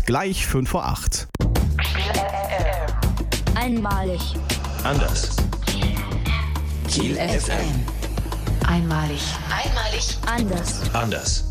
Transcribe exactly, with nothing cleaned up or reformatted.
gleich fünf vor acht. Einmalig. Anders. Kiel F M. Einmalig. Einmalig. Anders. Anders.